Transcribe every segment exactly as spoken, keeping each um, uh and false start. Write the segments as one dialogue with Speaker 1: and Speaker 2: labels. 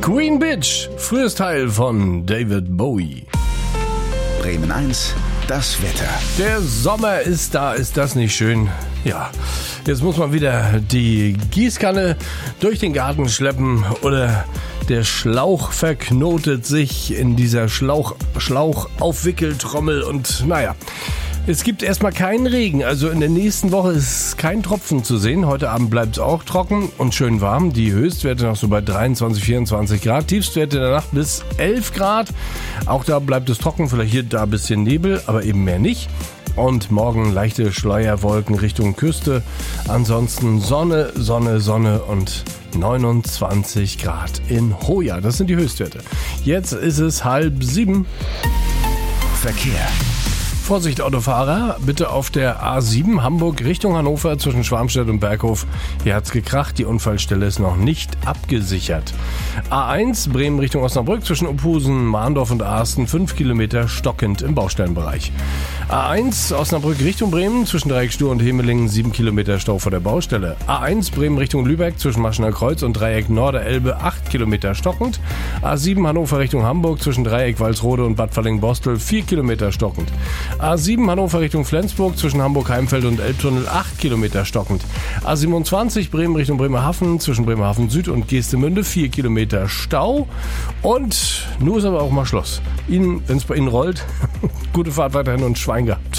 Speaker 1: Queen Bitch, frühes Teil von David Bowie.
Speaker 2: Bremen eins, das Wetter.
Speaker 1: Der Sommer ist da, ist das nicht schön? Ja, jetzt muss man wieder die Gießkanne durch den Garten schleppen oder der Schlauch verknotet sich in dieser Schlauch, Schlauchaufwickeltrommel und naja. Es gibt erstmal keinen Regen, also in der nächsten Woche ist kein Tropfen zu sehen. Heute Abend bleibt es auch trocken und schön warm. Die Höchstwerte noch so bei dreiundzwanzig, vierundzwanzig Grad. Tiefstwerte in der Nacht bis elf Grad. Auch da bleibt es trocken, vielleicht hier da ein bisschen Nebel, aber eben mehr nicht. Und morgen leichte Schleierwolken Richtung Küste. Ansonsten Sonne, Sonne, Sonne und neunundzwanzig Grad in Hoya. Das sind die Höchstwerte. Jetzt ist es halb sieben.
Speaker 2: Verkehr.
Speaker 1: Vorsicht Autofahrer, bitte auf der A sieben Hamburg Richtung Hannover zwischen Schwarmstedt und Berghof. Hier hat's gekracht, die Unfallstelle ist noch nicht abgesichert. A eins Bremen Richtung Osnabrück zwischen Uphusen, Mahndorf und Asten fünf Kilometer stockend im Baustellenbereich. A eins Osnabrück Richtung Bremen zwischen Dreieck-Stur und Hemelingen sieben Kilometer Stau vor der Baustelle. A eins Bremen Richtung Lübeck zwischen Maschener Kreuz und Dreieck Norderelbe acht Kilometer stockend. A sieben Hannover Richtung Hamburg zwischen Dreieck Walsrode und Bad Falling-Bostel vier Kilometer stockend. A sieben Hannover Richtung Flensburg zwischen Hamburg-Heimfeld und Elbtunnel acht Kilometer stockend. A siebenundzwanzig Bremen Richtung Bremerhaven zwischen Bremerhaven Süd und Geestemünde vier Kilometer Stau. Und nun ist aber auch mal Schluss. Ihnen, wenn es bei Ihnen rollt, gute Fahrt weiterhin und Schwein gehabt.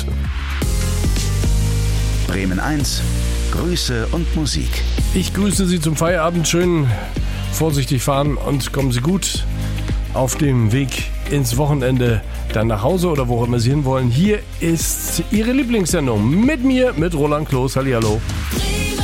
Speaker 2: Bremen eins, Grüße und Musik.
Speaker 1: Ich grüße Sie zum Feierabend. Schön vorsichtig fahren und kommen Sie gut auf dem Weg ins Wochenende dann nach Hause oder wo auch immer Sie hinwollen. Hier ist Ihre Lieblingssendung mit mir, mit Roland Kloß. Hallihallo.